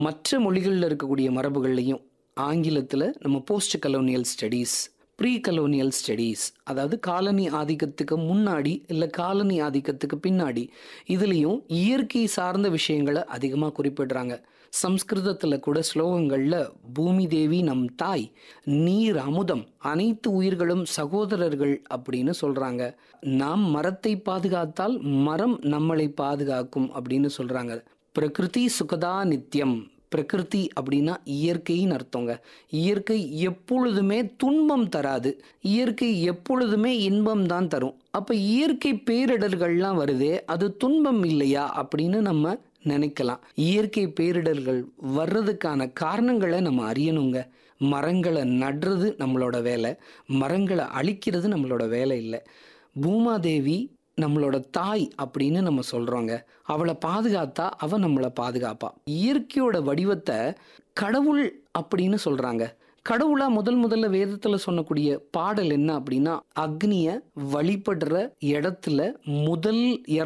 மற்ற மொழிகளில் இருக்கக்கூடிய மரபுகள்லையும் ஆங்கிலத்தில் நம்ம post colonial studies, pre colonial studies, அதாவது காலனி ஆதிக்கத்துக்கு முன்னாடி இல்லை காலனி ஆதிக்கத்துக்கு பின்னாடி, இதுலேயும் இயற்கை சார்ந்த விஷயங்களை அதிகமாக குறிப்பிடுறாங்க. சம்ஸ்கிருதத்தில் கூட ஸ்லோகங்களில் பூமி தேவி நம் தாய், நீர் அமுதம், அனைத்து உயிர்களும் சகோதரர்கள் அப்படின்னு சொல்கிறாங்க. நாம் மரத்தை பாதுகாத்தால் மரம் நம்மளை பாதுகாக்கும் அப்படின்னு சொல்கிறாங்க. பிரகிருதி சுகதா நித்தியம். பிரகிருதி அப்படின்னா இயற்கைன்னு அர்த்தங்க. இயற்கை எப்பொழுதுமே துன்பம் தராது, இயற்கை எப்பொழுதுமே இன்பம் தான் தரும். அப்போ இயற்கை பேரிடர்கள்லாம் வருதே, அது துன்பம் இல்லையா அப்படின்னு நம்ம நினைக்கலாம். இயற்கை பேரிடர்கள் வர்றதுக்கான காரணங்களை நம்ம அறியணுங்க. மரங்களை நடுறது நம்மளோட வேலை, மரங்களை அழிக்கிறது நம்மளோட வேலை இல்லை. பூமாதேவி நம்மளோட தாய் அப்படின்னு நம்ம சொல்கிறோங்க. அவளை பாதுகாத்தா அவள் நம்மளை பாதுகாப்பா. இயற்கையோட வடிவத்தை கடவுள் அப்படின்னு சொல்கிறாங்க. கடவுளா முதல்ல வேதத்தில் சொன்னக்கூடிய பாடல் என்ன அப்படின்னா, அக்னியை வழிபடுற இடத்துல முதல்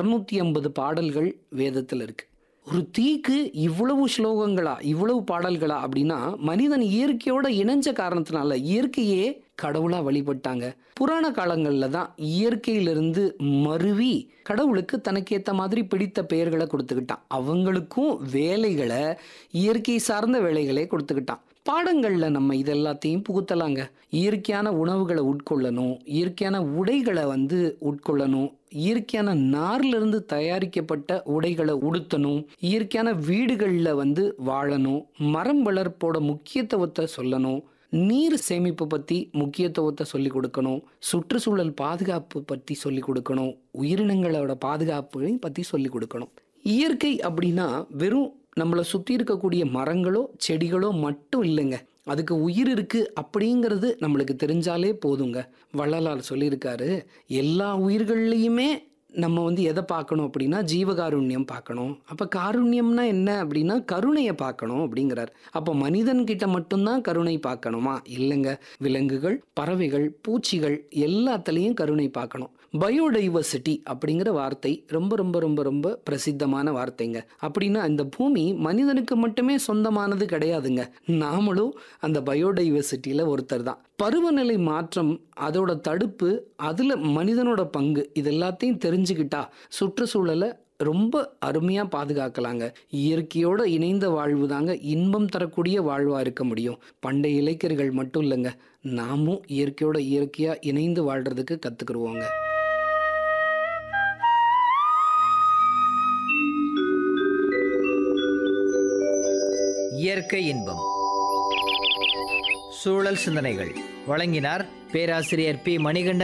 250 பாடல்கள் வேதத்தில் இருக்கு. ஒரு தீக்கு இவ்வளவு ஸ்லோகங்களா, இவ்வளவு பாடல்களா அப்படின்னா, மனிதன் இயற்கையோட இணைஞ்ச காரணத்தினால இயற்கையே கடவுளா வழிபட்டாங்க. புராண காலங்களில் தான் இயற்கையிலிருந்து மருவி கடவுளுக்கு தனக்கேற்ற மாதிரி பிடித்த பெயர்களை கொடுத்துக்கிட்டான். அவங்களுக்கும் வேலைகளை இயற்கை சார்ந்த வேலைகளே கொடுத்துக்கிட்டான். பாடங்களில் நம்ம இதெல்லாத்தையும் புகுத்தலாங்க. இயற்கையான உணவுகளை உட்கொள்ளணும், இயற்கையான உடைகளை உட்கொள்ளணும், இயற்கையான நார்லிருந்து தயாரிக்கப்பட்ட உடைகளை உடுத்தணும், இயற்கையான வீடுகளில் வாழணும், மரம் வளர்ப்போட முக்கியத்துவத்தை சொல்லணும், நீர் சேமிப்பு பற்றி முக்கியத்துவத்தை சொல்லிக் கொடுக்கணும், சுற்றுச்சூழல் பாதுகாப்பு பற்றி சொல்லிக் கொடுக்கணும், உயிரினங்களோட பாதுகாப்பு பற்றி சொல்லிக் கொடுக்கணும். இயற்கை அப்படின்னா வெறும் நம்மளை சுற்றி இருக்கக்கூடிய மரங்களோ செடிகளோ மட்டும் இல்லைங்க, அதுக்கு உயிர் இருக்கு அப்படிங்கிறது நம்மளுக்கு தெரிஞ்சாலே போதுங்க. வள்ளலார் சொல்லியிருக்காரு, எல்லா உயிர்கள்லையுமே நம்ம எதை பார்க்கணும் அப்படின்னா ஜீவகாருண்யம் பார்க்கணும். அப்போ காருண்யம்னா என்ன அப்படின்னா கருணையை பார்க்கணும் அப்படிங்கிறார். அப்போ மனிதன்கிட்ட மட்டும்தான் கருணை பார்க்கணுமா? இல்லைங்க. விலங்குகள், பறவைகள், பூச்சிகள் எல்லாத்துலேயும் கருணை பார்க்கணும். பயோடைவர்சிட்டி அப்படிங்கிற வார்த்தை ரொம்ப ரொம்ப ரொம்ப ரொம்ப பிரசித்தமான வார்த்தைங்க. அப்படின்னா இந்த பூமி மனிதனுக்கு மட்டுமே சொந்தமானது கிடையாதுங்க. நாமளும் அந்த பயோடைவர்சிட்டியில் ஒருத்தர் தான். பருவநிலை மாற்றம், அதோட தடுப்பு, அதில் மனிதனோட பங்கு, இது எல்லாத்தையும் தெரிஞ்சுக்கிட்டா சுற்றுச்சூழலை ரொம்ப அருமையாக பாதுகாக்கலாங்க. இயற்கையோட இணைந்த வாழ்வு தாங்க இன்பம் தரக்கூடிய வாழ்வாக இருக்க முடியும். பண்டைய இளைஞர்கள் மட்டும் இல்லைங்க, நாமும் இயற்கையோட இயற்கையாக இணைந்து வாழ்கிறதுக்கு கற்றுக்குருவோங்க. இயற்கை இன்பம், சூழல் சிந்தனைகள் வழங்கினார் பேராசிரியர் பி. மணிகண்டன்